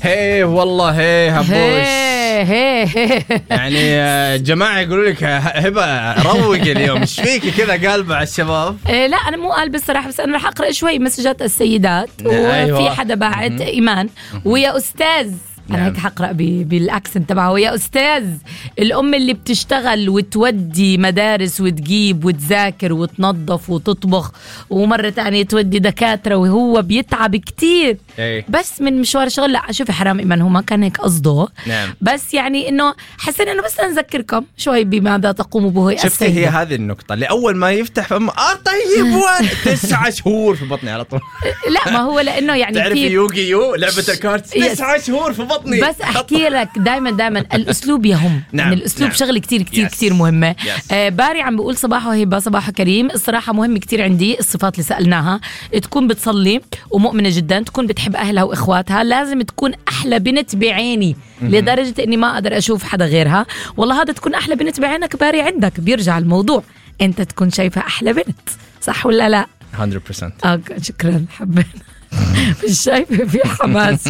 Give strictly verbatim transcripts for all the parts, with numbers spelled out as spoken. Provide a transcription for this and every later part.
هي والله هي هبوش هي هي يعني جماعة يقولوا لك هبة روق اليوم مش فيك كذا قلب على الشباب. إيه لا أنا مو قلب الصراحة، بس أنا رح أقرأ شوي مسجات السيدات. أيوة. وفي حدا بعد إيمان ويا أستاذ نعم. أنا هيك حقرأ بالأكسنت تبعه. ويا أستاذ الأم اللي بتشتغل وتودي مدارس وتجيب وتذاكر وتنظف وتطبخ ومرة تانية تودي دكاترة وهو بيتعب كتير أي. بس من مشوار شغل. لا شوفي حرام إيمان هو ما كان هيك قصده. نعم. بس يعني إنه حسين إنه بس نذكركم شوي بماذا تقوم به. شفتي هي هذه النقطة اللي أول ما يفتح فم آه طيب وين تسعة شهور في بطني على طول. لا ما هو لأنه يعني تعرفي يوغي يو لعبة الكارت تسعة شهور في بطني. بس أحكي لك دايما دايما الأسلوب يهم. نعم. يعني الأسلوب نعم. شغلة كتير كتير yes. كتير مهمة. yes. آه باري عم بقول صباحه هبة صباحه كريم. الصراحة مهم كتير عندي الصفات اللي سألناها. تكون بتصلي ومؤمنة جدا، تكون بتحب أهلها وإخواتها، لازم تكون أحلى بنت بعيني لدرجة إني ما أقدر أشوف حدا غيرها. والله هذا تكون أحلى بنت بعينك باري عندك بيرجع الموضوع أنت تكون شايفة أحلى بنت، صح ولا لا؟ مية بالمية. آه شكرا حبينا. مش شايفة في حماس.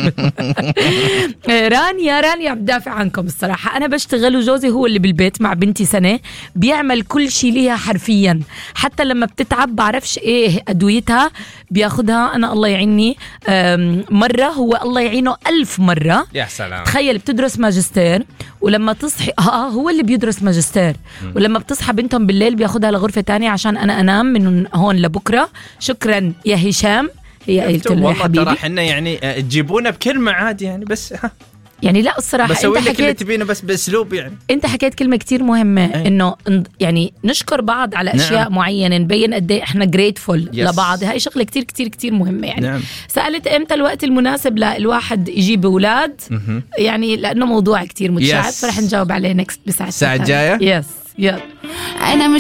رانيا رانيا بدافع عنكم الصراحة. أنا بشتغل وجوزي هو اللي بالبيت مع بنتي سنة، بيعمل كل شيء ليها حرفيا، حتى لما بتتعب بعرفش إيه أدويتها بياخدها. أنا الله يعيني مرة هو الله يعينه ألف مرة. يا سلام. تخيل بتدرس ماجستير ولما تصحي آه هو اللي بيدرس ماجستير ولما بتصحى بنتهم بالليل بياخدها لغرفة تانية عشان أنا أنام من هون لبكرة. شكرا يا هشام. هي قلت له يا حبيبي ترى حنا يعني تجيبونا بكلمة عادي يعني بس ها. يعني لا الصراحة بس انت حكيت اللي حكيت تبينه بس باسلوب يعني. انت حكيت كلمة كتير مهمة أي. انه يعني نشكر بعض على اشياء نعم. معينة، نبين قد ايه احنا جريتفول yes. لبعض. هاي شغلة كتير كتير كتير مهمة يعني. نعم. سألت امتى الوقت المناسب للواحد يجيب اولاد؟ يعني لانه موضوع كتير متشعب yes. فرح نجاوب عليه نكست بساعة الساعة الجاية. يس يلا. أنا مش